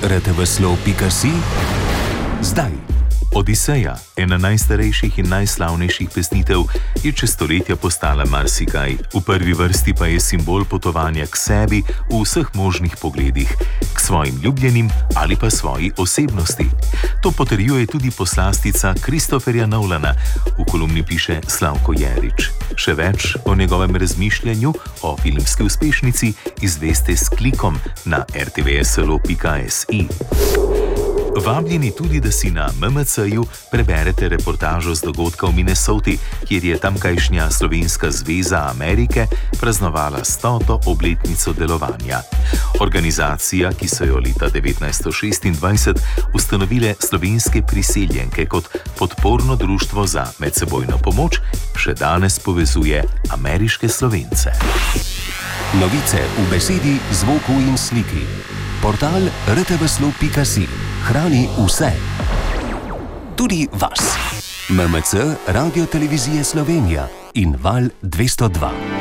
rtvslo.si zdaj. Odiseja, ena najstarejših in najslavnejših pesnitev, je čez stoletja postala marsikaj. V prvi vrsti pa je simbol potovanja k sebi v vseh možnih pogledih, k svojim ljubljenim ali pa svoji osebnosti. To potrjuje tudi poslastica Christopherja Nolana, v kolumni piše Slavko Jerič. Še več o njegovem razmišljanju o filmski uspešnici izveste s klikom na rtvslo.si. Vabljeni tudi, da si na MMC-ju preberete reportažo z dogodka v Minnesoti, kjer je tamkajšnja Slovenska zveza Amerike praznovala 100. obletnico delovanja. Organizacija, ki so jo leta 1926 ustanovile slovenske priseljenke kot podporno društvo za medsebojno pomoč, še danes povezuje ameriške Slovence. Novice v besedi, zvoku in sliki. Portal rtvslo.si hrani vse. Tudi vas. MMC, Radio Televizije Slovenija in Val 202.